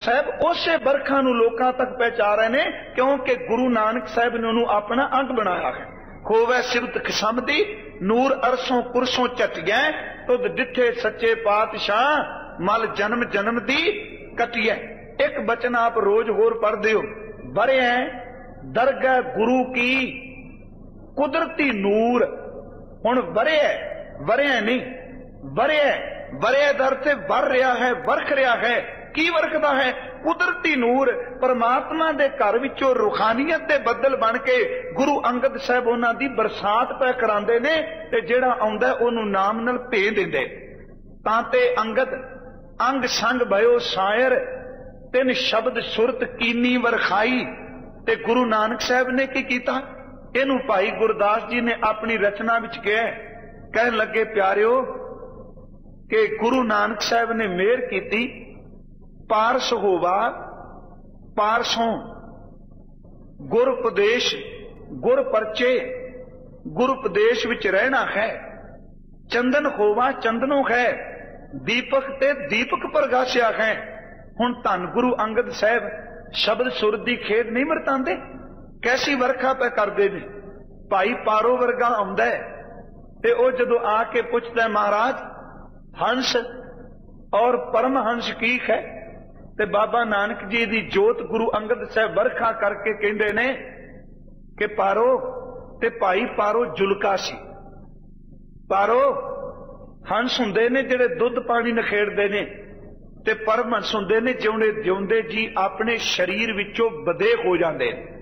साहब उसे बरखा नूं लोकां तक पहुंचा रहे ने, क्योंकि गुरु नानक साहब ने उन्होंने अपना अंग बनाया है। खोवे सिबत किस्म दी नूर अरसों कुरसों चटिया, तुद डिठे सच्चे पातशाह मल जन्म जन्म दी कटिया। एक बचन आप रोज होर पढ़ते हो, बरे दरगाह गुरु की कुदरती नूर। हुण वरे नहीं, वरे दर से वर रहा है, वर्ख रहा है। की वर्खदा है? कुदरती नूर। परमात्मा दे घर विचों रूहानियत दे बदल बन के गुरु अंगद साहब उन्हां दी बरसात पै करांदे ने, ते जिहड़ा आउंदा ओनू नाम नाल भेज दिंदे। तां ते अंगद अंग संग भयो शायर, तिन शब्द सुरत कीनी वरखाई। ते गुरु नानक साहब ने की कीता? इनू भाई गुरदास जी ने अपनी रचना विच कहा, कहन लगे प्यारिओ कि गुरु नानक साहब ने मेहर की, पारस होवा पारसों गुर उपदेश गुर परचे, गुर उपदेश विच रहना है। चंदन होवा चंदनों है, दीपक ते दीपक प्रगासिया है। हुण धन गुरु अंगद साहब शब्द सुर दी खेद नहीं वरतांदे, कैसी वर्खा पे करदे ने। भाई पारो वर्गा आउंदा है ते ओ जदों आके पुछदा है महाराज हंस और परमहंस की है, ते बाबा नानक जी दी जोत गुरु अंगद साहब वर्खा करके कहंदे ने कि पारो ते भाई पारो जुलका सी। पारो हंस हुंदे ने जिहड़े दुध पानी नखेड़दे ने, ते परमहंस हुंदे ने जिउंदे जिउंदे जी अपने शरीर विचों बदे हो जांदे ने।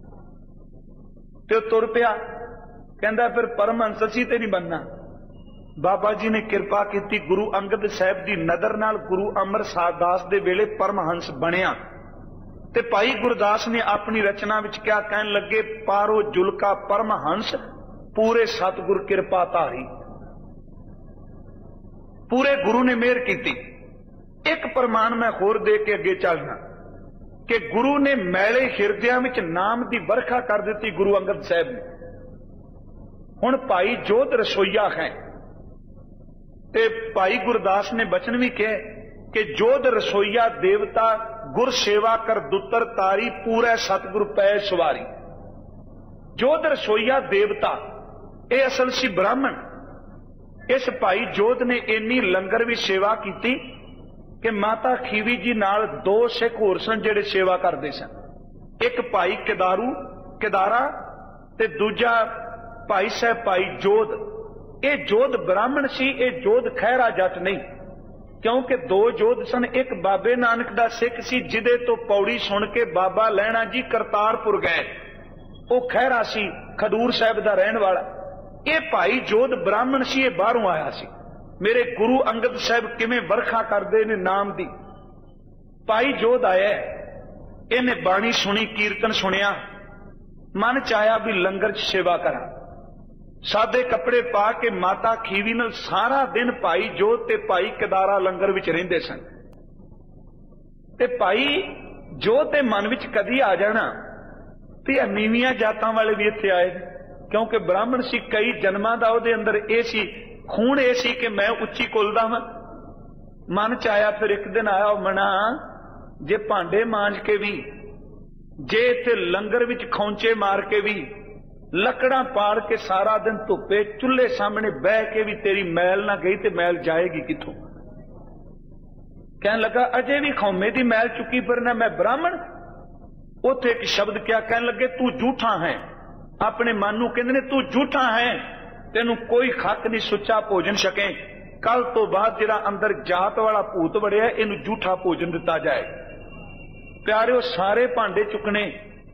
ते तुर पिया, कहंदा फिर परमहंस असीं ते नहीं बनना। बाबा जी ने कृपा की, गुरु अंगद साहब की नदर नाल गुरु अमरसार दास दे वेले परमहंस बनिया। ते भाई गुरदास ने अपनी रचना विच क्या कहन लगे, पारो जुलका परमहंस पूरे सतगुर कृपा धारी। पूरे गुरु ने मेहर की। एक प्रमाण मैं होर दे के अगे चलना कि गुरु ने मैले हिरदियां विच नाम की बरखा कर दी गुरु अंगद साहब ने। हुण भाई जोध रसोईया है, ते भाई गुरदास ने बचन भी कहे कि जोध रसोईया देवता गुर सेवा कर दुतर तारी, पूरे सतगुर पै सवारी। जोध रसोईया देवता ये असल सी ब्राह्मण। इस भाई जोध ने इन्नी लंगर भी सेवा की कि माता खीवी जी नाल दो सिख होर सन जिहड़े सेवा करते सन। एक भाई किदारा ते दूजा भाई साहब भाई जोध। ये जोध ब्राह्मण सी, ये जोध खैरा जट नहीं, क्योंकि दो जोध सन। एक बाबे नानक दा सिख सी जिदे तो पौड़ी सुन के बाबा लैणा जी करतारपुर गए, वो खैरा सी, खडूर साहब दा रहन वाला। ये भाई जोध ब्राह्मण सी, ये बाहरों आया सी। मेरे गुरु अंगद साहब किवें बरखा करदे ने नाम दी। भाई जोध आया, इन्हें बाणी सुनी, कीर्तन सुनिया, मन च आया भी लंगर च सेवा करा। सादे कपड़े पा के माता खीवी नाल सारा दिन भाई जोध ते भाई केदारा लंगर विच रहिंदे सन। ते भाई जोध दे मन विच कदी आ जाना भी नीवियां जातां वाले भी इत्थे आए, क्योंकि ब्राह्मण सी, कई जन्मां दा उहदे अंदर ये सी, खून ये सी कि मैं उच्ची कुल दा हां। मन च आया, फिर एक दिन आया मना, जे भांडे मांज के भी, जे इत्थे लंगर विच खौंचे मार के भी, लकड़ा पाड़ के सारा दिन धुप्पे चुल्हे सामने बह के भी तेरी मैल ना गई, ते मैल जाएगी किथों? कहने लगा अजे भी खौमे दी मैल चुकी फिरना, मैं ब्राह्मण। उथे एक शब्द क्या कहने लगे, तू झूठा है। अपने मन नूं कहंदे ने तू झूठा है, तेनू कोई खक नहीं सुच्चा भोजन छके। कल तो बाद जिहड़ा अंदर जात वाला भूत वड़िया, इनू झूठा भोजन दिता जाए। प्यारिओ सारे भांडे चुकने,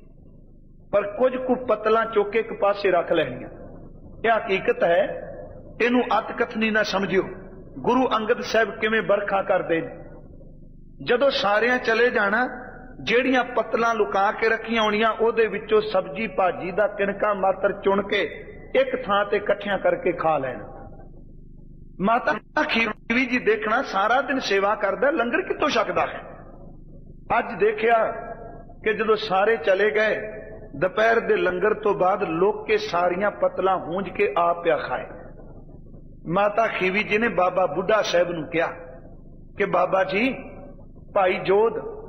पर कुछ कु पतला चुक के एक पासे रख लैनियां। यह हकीकत है, इनू अत कथनी ना समझियो। गुरु अंगद साहब किवें बरखा करदे ने, जदों सारियां चले जाना, ਜਿਹੜੀਆਂ पतलां लुका के रखियां होणियां ਉਹਦੇ ਵਿੱਚੋਂ सब्जी भाजी ਦਾ किनका मात्र चुन के एक थां ते इकट्ठियां करके खा लेना। माता खीवी जी देखना सारा दिन सेवा करदा, लंगर कितों छकदा है। अज देखिया कि जदों सारे चले गए, दोपहर दे लंगर तो बाद लोग के सारियां पतलां हूंज के आप पिया खाए। माता खीवी जी ने बाबा बुढ़ा साहब नूं कहा कि बाबा जी भाई जोध